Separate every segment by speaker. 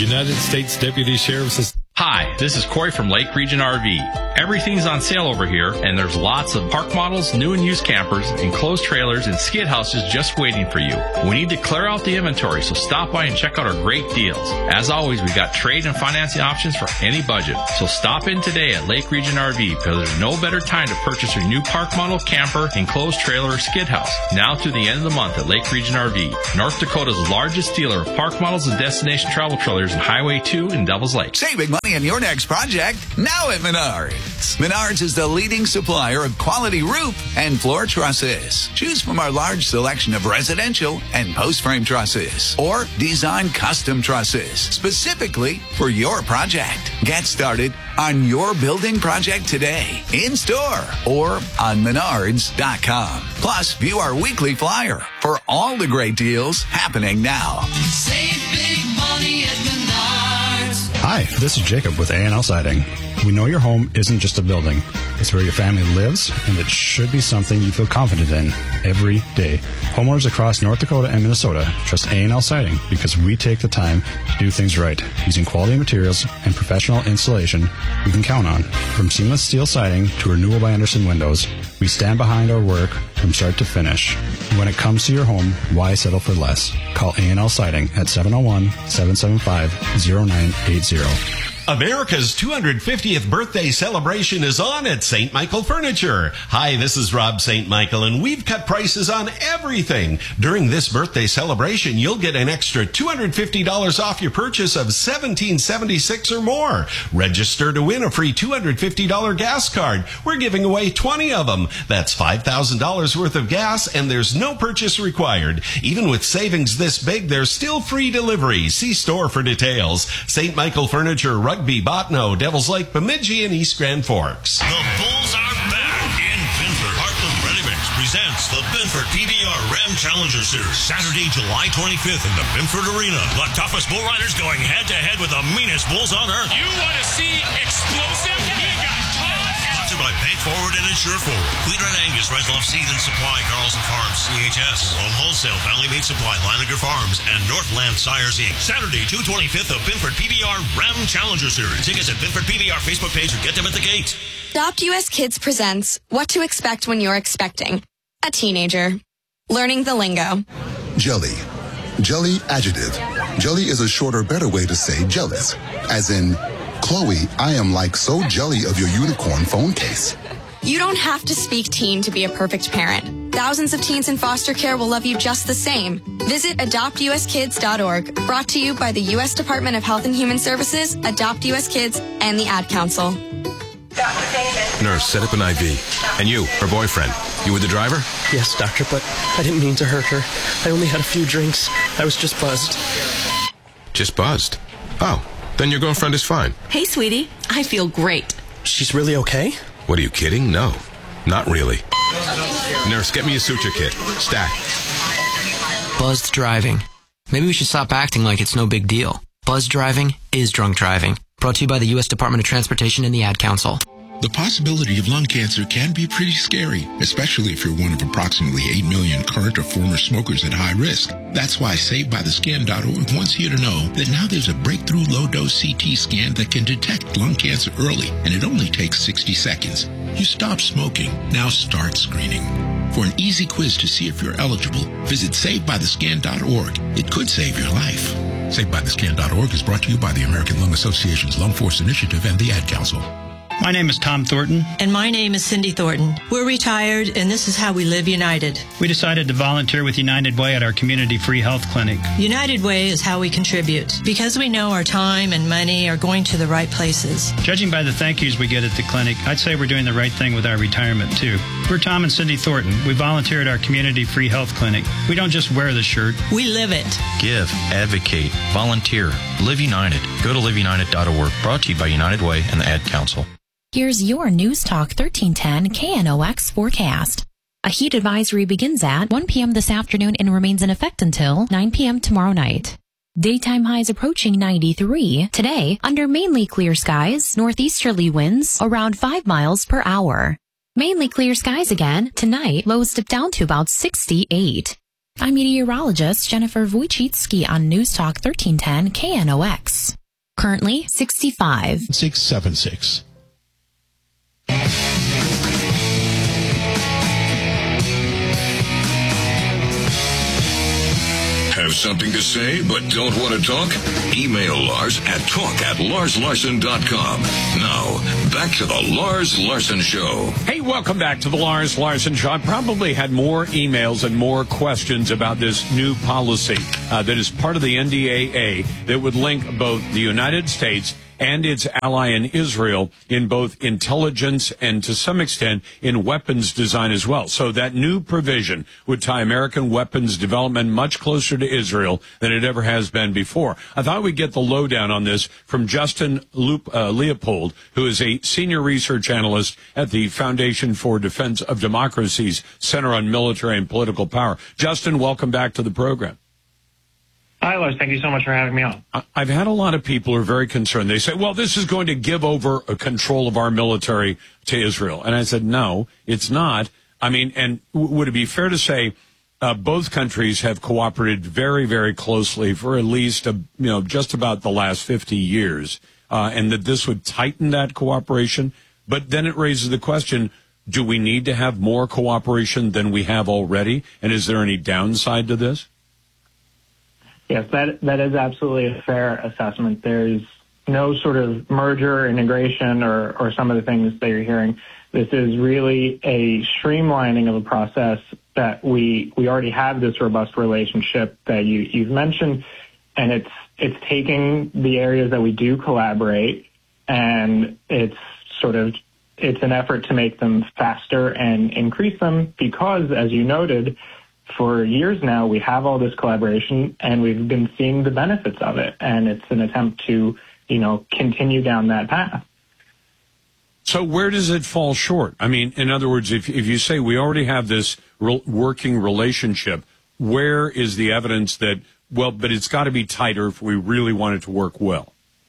Speaker 1: United States Deputy Sheriff's.
Speaker 2: Hi, this is Corey from Lake Region RV. Everything's on sale over here, and there's lots of park models, new and used campers, enclosed trailers, and skid houses just waiting for you. We need to clear out the inventory, so stop by and check out our great deals. As always, we got trade and financing options for any budget. So stop in today at Lake Region RV, because there's no better time to purchase your new park model, camper, enclosed trailer, or skid house. Now through the end of the month at Lake Region RV, North Dakota's largest dealer of park models and destination travel trailers in Highway 2 in Devils Lake.
Speaker 3: Saving money in your next project, now at Menards. Menards is the leading supplier of quality roof and floor trusses. Choose from our large selection of residential and post-frame trusses, or design custom trusses specifically for your project. Get started on your building project today, in-store or on Menards.com. Plus, view our weekly flyer for all the great deals happening now.
Speaker 4: Save big money at Menards.
Speaker 5: Hi, this is Jacob with A&L Siding. We know your home isn't just a building. It's where your family lives, and it should be something you feel confident in every day. Homeowners across North Dakota and Minnesota trust A&L Siding because we take the time to do things right, using quality materials and professional installation we can count on. From seamless steel siding to Renewal by Andersen windows, we stand behind our work from start to finish. When it comes to your home, why settle for less? Call A&L Siding at 701-775-0980.
Speaker 6: America's 250th birthday celebration is on at St. Michael Furniture. Hi, this is Rob St. Michael, and we've cut prices on everything. During this birthday celebration, you'll get an extra $250 off your purchase of $17.76 or more. Register to win a free $250 gas card. We're giving away 20 of them. That's $5,000 worth of gas, and there's no purchase required. Even with savings this big, there's still free delivery. See store for details. St. Michael Furniture, Rugby, Botno, Devils Lake, Bemidji, and East Grand Forks.
Speaker 7: The Bulls are back in Binford. Heartland Ready Mix presents the Binford PBR Ram Challenger Series. Saturday, July 25th in the Binford Arena. The toughest bull riders going head-to-head with the meanest bulls on earth.
Speaker 8: You want to see explosive? You got tough.
Speaker 7: Sponsored by Bank Forward and Insure Forward. Queen Red Angus, Red Love Seed and Supply, Carlson Farms, CHS. On Wholesale, Valley Meat Supply, Leininger Farms, and Northland Sires Inc. Saturday, June 25th, the Binford PBR Ram Challenger Series. Tickets at Binford PBR Facebook page or get them at the gate.
Speaker 9: Adopt US Kids presents What to Expect When You're Expecting a Teenager. Learning the lingo.
Speaker 10: Jelly. Jelly adjective. Jelly is a shorter, better way to say jealous. As in, Chloe, I am like so jelly of your unicorn phone case.
Speaker 9: You don't have to speak teen to be a perfect parent. Thousands of teens in foster care will love you just the same. Visit adoptuskids.org. Brought to you by the U.S. Department of Health and Human Services, Adopt U.S. Kids, and the Ad Council.
Speaker 11: Nurse, set up an IV. And you, her boyfriend. You were the driver?
Speaker 12: Yes, doctor, but I didn't mean to hurt her. I only had a few drinks. I was just buzzed.
Speaker 11: Just buzzed? Oh, then your girlfriend is fine.
Speaker 13: Hey, sweetie. I feel great.
Speaker 12: She's really okay?
Speaker 11: What, are you kidding? No, not really. Nurse, get me a suture kit. Stat.
Speaker 14: Buzzed driving. Maybe we should stop acting like it's no big deal. Buzzed driving is drunk driving. Brought to you by the U.S. Department of Transportation and the Ad Council.
Speaker 15: The possibility of lung cancer can be pretty scary, especially if you're one of approximately 8 million current or former smokers at high risk. That's why SaveByTheScan.org wants you to know that now there's a breakthrough low-dose CT scan that can detect lung cancer early, and it only takes 60 seconds. You stop smoking, now start screening. For an easy quiz to see if you're eligible, visit SaveByTheScan.org. It could save your life. SaveByTheScan.org is brought to you by the American Lung Association's Lung Force Initiative and the Ad Council.
Speaker 16: My name is Tom Thornton.
Speaker 17: And my name is Cindy Thornton. We're retired, and this is how we live United.
Speaker 16: We decided to volunteer with United Way at our community free health clinic.
Speaker 17: United Way is how we contribute, because we know our time and money are going to the right places.
Speaker 16: Judging by the thank yous we get at the clinic, I'd say we're doing the right thing with our retirement, too. We're Tom and Cindy Thornton. We volunteer at our community free health clinic. We don't just wear the shirt.
Speaker 17: We live it.
Speaker 18: Give, advocate, volunteer, live United. Go to liveunited.org. Brought to you by United Way and the Ad Council.
Speaker 19: Here's your News Talk 1310 KNOX forecast. A heat advisory begins at 1 p.m. this afternoon and remains in effect until 9 p.m. tomorrow night. Daytime highs approaching 93. Today, under mainly clear skies, northeasterly winds around 5 miles per hour. Mainly clear skies again. Tonight, lows dip down to about 68. I'm meteorologist Jennifer Wojcicki on News Talk 1310 KNOX. Currently 65.
Speaker 15: 676.
Speaker 20: Have something to say but don't want to talk? Email Lars at talk@larslarson.com. Now, back to the Lars Larson Show.
Speaker 1: Hey, welcome back to the Lars Larson Show. I probably had more emails and more questions about this new policy that is part of the NDAA that would link both the United States and its ally in Israel in both intelligence and to some extent in weapons design as well. So that new provision would tie American weapons development much closer to Israel than it ever has been before. I thought we'd get the lowdown on this from Justin Leopold, who is a senior research analyst at the Foundation for Defense of Democracy's Center on Military and Political Power. Justin, welcome back to the program.
Speaker 21: Hi, Lars. Thank you so much for having me on.
Speaker 1: I've had a lot of people who are very concerned. They say, well, this is going to give over control of our military to Israel. And I said, no, it's not. I mean, and would it be fair to say both countries have cooperated very, very closely for at least, just about the last 50 years, and that this would tighten that cooperation? But then it raises the question, do we need to have more cooperation than we have already? And is there any downside to this?
Speaker 21: Yes, that is absolutely a fair assessment. There's no sort of merger, integration, or some of the things that you're hearing. This is really a streamlining of a process that we already have this robust relationship that you've mentioned, and it's taking the areas that we do collaborate, and it's an effort to make them faster and increase them because, as you noted, for years now, we have all this collaboration and we've been seeing the benefits of it. And it's an attempt to, continue down that path.
Speaker 1: So where does it fall short? I mean, in other words, if you say we already have this working relationship, where is the evidence that, but it's got to be tighter if we really want it to work well?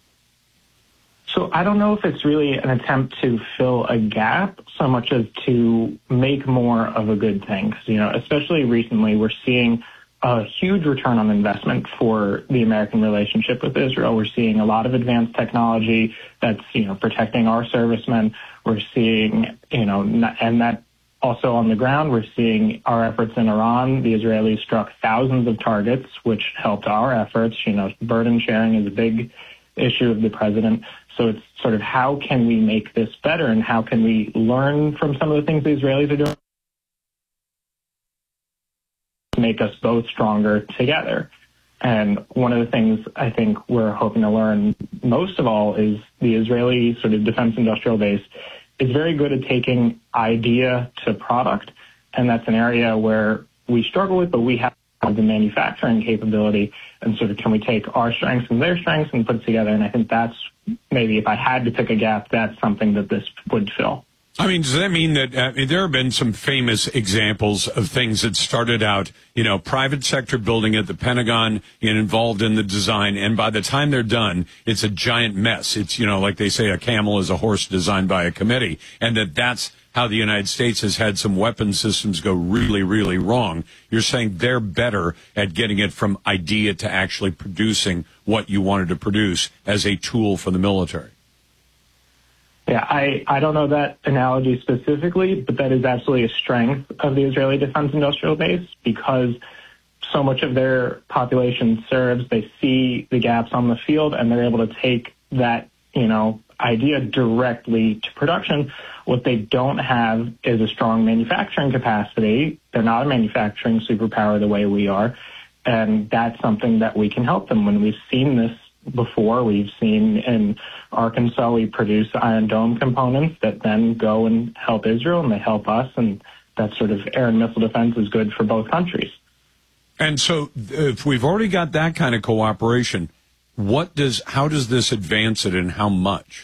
Speaker 21: So I don't know if it's really an attempt to fill a gap so much as to make more of a good thing. Because, especially recently, we're seeing a huge return on investment for the American relationship with Israel. We're seeing a lot of advanced technology that's, protecting our servicemen. We're seeing, and that also on the ground, we're seeing our efforts in Iran. The Israelis struck thousands of targets, which helped our efforts. Burden sharing is a big issue of the president. So it's sort of how can we make this better and how can we learn from some of the things the Israelis are doing to make us both stronger together. And one of the things I think we're hoping to learn most of all is the Israeli sort of defense industrial base is very good at taking idea to product. And that's an area where we struggle with, but we have the manufacturing capability and sort of can we take our strengths and their strengths and put it together. And I think that's maybe if I had to pick a gap, that's something that this would fill. I mean, does that mean that there have been some famous examples of things that started out, private sector building at the Pentagon and involved in the design. And by the time they're done, it's a giant mess. It's, like they say, a camel is a horse designed by a committee. And that's how the United States has had some weapon systems go really, really wrong. You're saying they're better at getting it from idea to actually producing what you wanted to produce as a tool for the military. Yeah, I don't know that analogy specifically, but that is absolutely a strength of the Israeli defense industrial base because so much of their population serves, they see the gaps on the field, and they're able to take that, idea directly to production. What they don't have is a strong manufacturing capacity. They're not a manufacturing superpower the way we are, and that's something that we can help them. When we've seen this before, we've seen in Arkansas, we produce Iron Dome components that then go and help Israel, and they help us, and that sort of air and missile defense is good for both countries. And so if we've already got that kind of cooperation, how does this advance it and how much?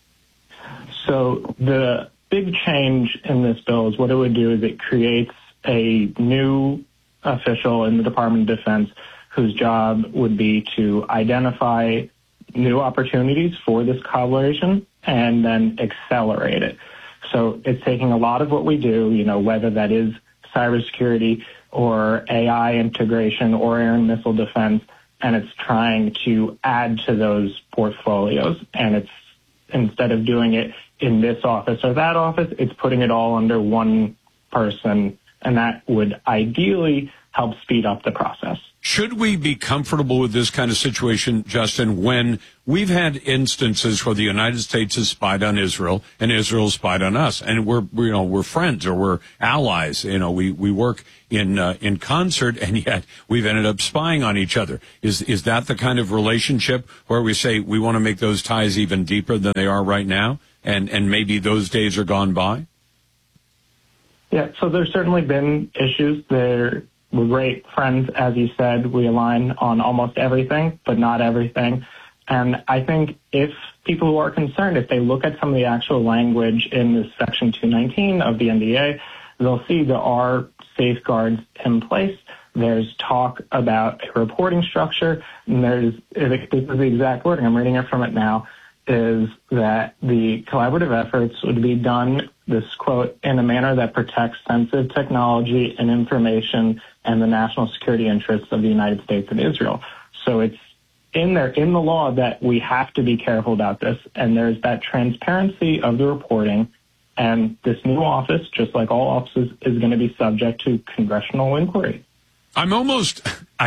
Speaker 21: So the big change in this bill is what it would do is it creates a new official in the Department of Defense whose job would be to identify new opportunities for this collaboration and then accelerate it. So it's taking a lot of what we do, whether that is cybersecurity, or AI integration or air and missile defense, and it's trying to add to those portfolios. And it's, instead of doing it in this office or that office, it's putting it all under one person, and that would ideally help speed up the process.
Speaker 1: Should we be comfortable with this kind of situation, Justin, when we've had instances where the United States has spied on Israel and Israel spied on us, and we're friends or we're allies, we work in concert, and yet we've ended up spying on each other. Is that the kind of relationship where we say we want to make those ties even deeper than they are right now, and maybe those days are gone by?
Speaker 21: Yeah, so there's certainly been issues there. We're great friends, as you said. We align on almost everything, but not everything. And I think if people who are concerned, if they look at some of the actual language in this Section 219 of the NDA, they'll see there are safeguards in place. There's talk about a reporting structure, and this is the exact wording, I'm reading it from it now, is that the collaborative efforts would be done, this quote, in a manner that protects sensitive technology and information and the national security interests of the United States and Israel. So it's in there, in the law, that we have to be careful about this, and there's that transparency of the reporting, and this new office, just like all offices, is going to be subject to congressional inquiry.
Speaker 1: I'm almost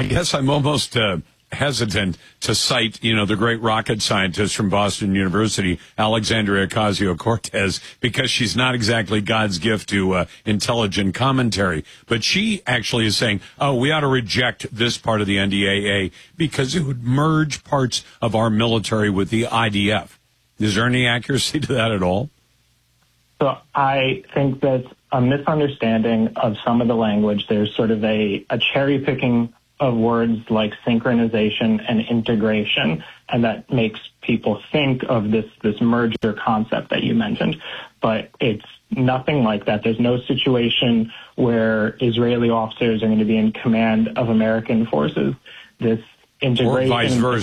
Speaker 1: hesitant to cite, the great rocket scientist from Boston University, Alexandria Ocasio-Cortez, because she's not exactly God's gift to intelligent commentary. But she actually is saying, we ought to reject this part of the NDAA because it would merge parts of our military with the IDF. Is there any accuracy to that at all?
Speaker 21: So I think that's a misunderstanding of some of the language. There's sort of a cherry picking of words like synchronization and integration, and that makes people think of this merger concept that you mentioned. But it's nothing like that. There's no situation where Israeli officers are going to be in command of American forces. This integration,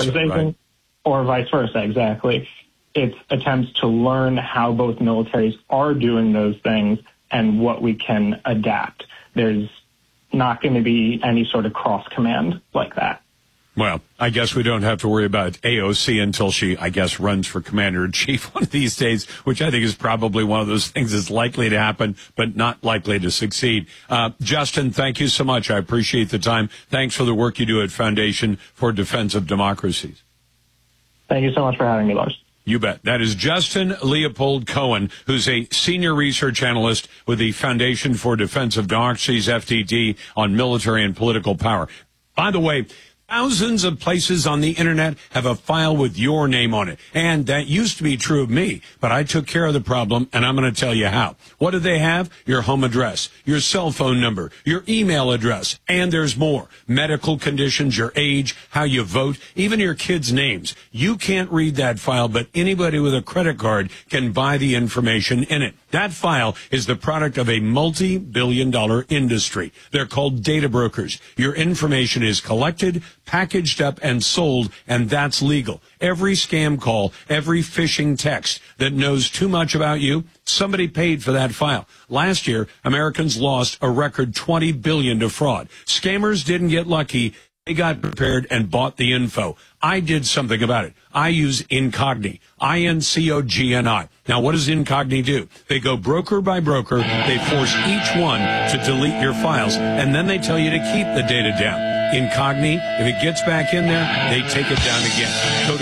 Speaker 1: or vice versa,
Speaker 21: exactly. It's attempts to learn how both militaries are doing those things and what we can adapt. There's not going to be any sort of cross-command like that.
Speaker 1: Well, I guess we don't have to worry about AOC until she, I guess, runs for commander-in-chief one of these days, which I think is probably one of those things that's likely to happen, but not likely to succeed. Justin, thank you so much. I appreciate the time. Thanks for the work you do at Foundation for Defense of Democracies.
Speaker 21: Thank you so much for having me, Lars.
Speaker 1: You bet. That is Justin Leopold Cohen, who's a senior research analyst with the Foundation for Defense of Democracies, FDD, on military and political power. By the way, thousands of places on the internet have a file with your name on it. And that used to be true of me, but I took care of the problem, and I'm going to tell you how. What do they have? Your home address, your cell phone number, your email address, and there's more. Medical conditions, your age, how you vote, even your kids' names. You can't read that file, but anybody with a credit card can buy the information in it. That file is the product of a multi-billion-dollar industry. They're called data brokers. Your information is collected, packaged up, and sold, and that's legal. Every scam call, every phishing text that knows too much about you, somebody paid for that file. Last year, Americans lost a record $20 billion to fraud. Scammers didn't get lucky. They got prepared and bought the info. I did something about it. I use Incogni, INCOGNI. Now, what does Incogni do? They go broker by broker. They force each one to delete your files, and then they tell you to keep the data down. Incogni, if it gets back in there, they take it down again. Go to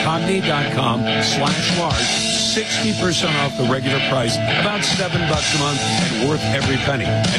Speaker 1: incogni.com/Lars. 60% off the regular price, about $7 a month, and worth every penny.